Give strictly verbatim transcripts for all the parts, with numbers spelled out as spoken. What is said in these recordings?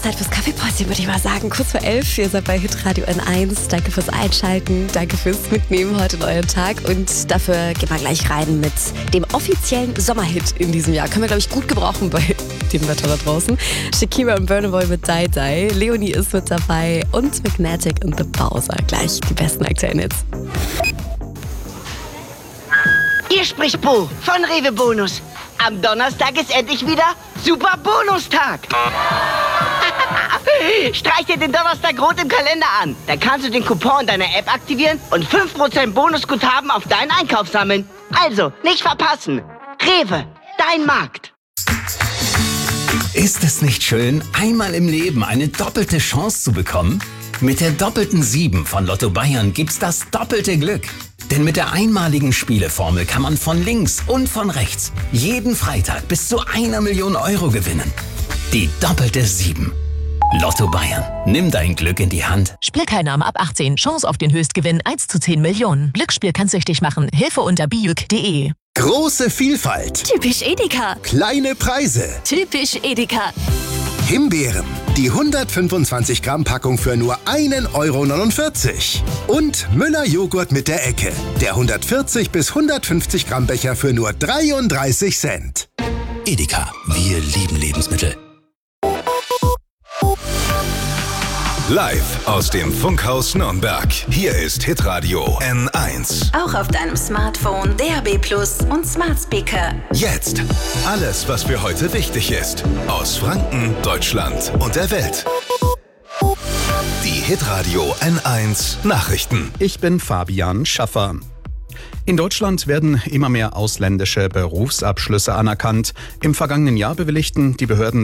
Zeit fürs Kaffeepäuschen, würde ich mal sagen. Kurz vor elf, ihr seid bei Hitradio N eins. Danke fürs Einschalten, danke fürs Mitnehmen heute in euren Tag. Und dafür gehen wir gleich rein mit dem offiziellen Sommerhit in diesem Jahr. Können wir, glaube ich, gut gebrauchen bei dem Wetter da draußen. Shakira und Burna Boy mit Die Die. Leonie ist mit dabei und Magnetic und The Bowser. Gleich die besten aktuellen Hits. Hier spricht Bo von Rewe Bonus. Am Donnerstag ist endlich wieder Super Bonustag. Streich dir den Donnerstag rot im Kalender an. Da kannst du den Coupon deiner App aktivieren und fünf Prozent Bonusguthaben auf deinen Einkauf sammeln. Also, nicht verpassen. Rewe, dein Markt. Ist es nicht schön, einmal im Leben eine doppelte Chance zu bekommen? Mit der doppelten sieben von Lotto Bayern gibt's das doppelte Glück. Denn mit der einmaligen Spieleformel kann man von links und von rechts jeden Freitag bis zu einer Million Euro gewinnen. Die doppelte sieben. Lotto Bayern. Nimm dein Glück in die Hand. Spielteilnahme ab achtzehn. Chance auf den Höchstgewinn eins zu zehn Millionen. Glücksspiel kann süchtig machen. Hilfe unter bijuk punkt de. Große Vielfalt. Typisch Edeka. Kleine Preise. Typisch Edeka. Himbeeren. Die hundertfünfundzwanzig Gramm Packung für nur einen Euro neunundvierzig. Und Müller Joghurt mit der Ecke. Der hundertvierzig bis hundertfünfzig Gramm Becher für nur dreiunddreißig Cent. Edeka. Wir lieben Lebensmittel. Live aus dem Funkhaus Nürnberg. Hier ist Hitradio N eins. Auch auf deinem Smartphone, D A B Plus und Smart Speaker. Jetzt alles, was für heute wichtig ist. Aus Franken, Deutschland und der Welt. Die Hitradio N eins Nachrichten. Ich bin Fabian Schaffer. In Deutschland werden immer mehr ausländische Berufsabschlüsse anerkannt. Im vergangenen Jahr bewilligten die Behörden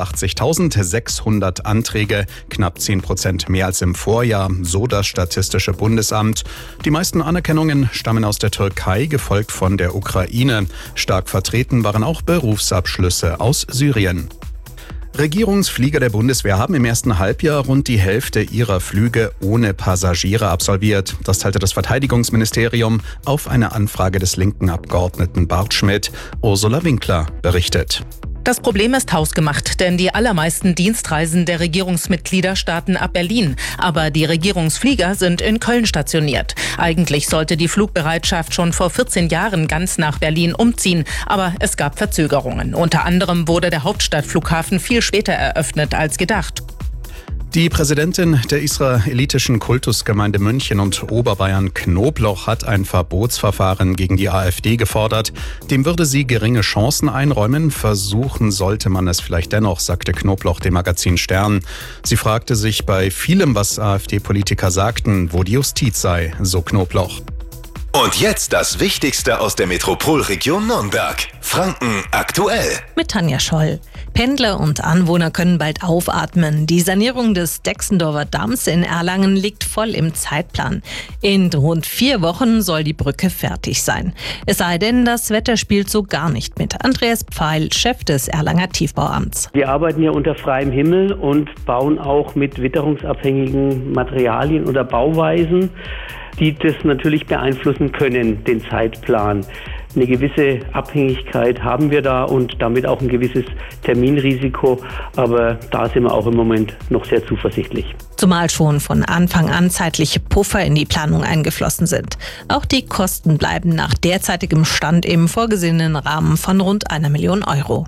sechsundachtzigtausendsechshundert Anträge, knapp zehn Prozent mehr als im Vorjahr, so das Statistische Bundesamt. Die meisten Anerkennungen stammen aus der Türkei, gefolgt von der Ukraine. Stark vertreten waren auch Berufsabschlüsse aus Syrien. Regierungsflieger der Bundeswehr haben im ersten Halbjahr rund die Hälfte ihrer Flüge ohne Passagiere absolviert. Das teilte das Verteidigungsministerium auf eine Anfrage des linken Abgeordneten Bart Schmidt. Ursula Winkler berichtet. Das Problem ist hausgemacht, denn die allermeisten Dienstreisen der Regierungsmitglieder starten ab Berlin. Aber die Regierungsflieger sind in Köln stationiert. Eigentlich sollte die Flugbereitschaft schon vor vierzehn Jahren ganz nach Berlin umziehen. Aber es gab Verzögerungen. Unter anderem wurde der Hauptstadtflughafen viel später eröffnet als gedacht. Die Präsidentin der israelitischen Kultusgemeinde München und Oberbayern Knobloch hat ein Verbotsverfahren gegen die AfD gefordert. Dem würde sie geringe Chancen einräumen. Versuchen sollte man es vielleicht dennoch, sagte Knobloch dem Magazin Stern. Sie fragte sich bei vielem, was AfD-Politiker sagten, wo die Justiz sei, so Knobloch. Und jetzt das Wichtigste aus der Metropolregion Nürnberg. Franken aktuell. Mit Tanja Scholl. Pendler und Anwohner können bald aufatmen. Die Sanierung des Dexendorfer Damms in Erlangen liegt voll im Zeitplan. In rund vier Wochen soll die Brücke fertig sein. Es sei denn, das Wetter spielt so gar nicht mit. Andreas Pfeil, Chef des Erlanger Tiefbauamts. Wir arbeiten hier unter freiem Himmel und bauen auch mit witterungsabhängigen Materialien oder Bauweisen, die das natürlich beeinflussen können, den Zeitplan. Eine gewisse Abhängigkeit haben wir da und damit auch ein gewisses Terminrisiko, aber da sind wir auch im Moment noch sehr zuversichtlich. Zumal schon von Anfang an zeitliche Puffer in die Planung eingeflossen sind. Auch die Kosten bleiben nach derzeitigem Stand im vorgesehenen Rahmen von rund einer Million Euro.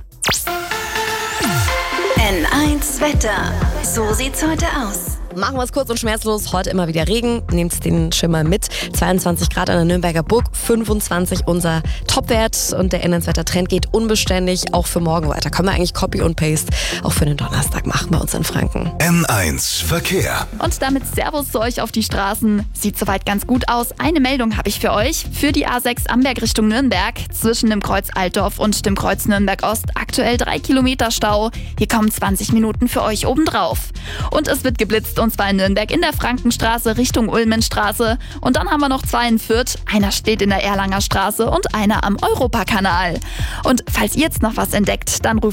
N eins Wetter. So sieht's heute aus. Machen wir es kurz und schmerzlos. Heute immer wieder Regen. Nehmt den Schimmer mit. zweiundzwanzig Grad an der Nürnberger Burg, fünfundzwanzig unser Topwert. Und der N eins Wetter-Trend geht unbeständig auch für morgen weiter. Können wir eigentlich Copy und Paste auch für den Donnerstag machen bei uns in Franken. N eins Verkehr. Und damit Servus zu euch auf die Straßen. Sieht soweit ganz gut aus. Eine Meldung habe ich für euch. Für die A sechs Amberg Richtung Nürnberg. Zwischen dem Kreuz Altdorf und dem Kreuz Nürnberg Ost. Aktuell drei Kilometer Stau. Hier kommen zwanzig Minuten für euch obendrauf. Und es wird geblitzt. Und zwar in Nürnberg in der Frankenstraße Richtung Ulmenstraße. Und dann haben wir noch zwei in Fürth. Einer steht in der Erlanger Straße und einer am Europakanal. Und falls ihr jetzt noch was entdeckt, dann ruft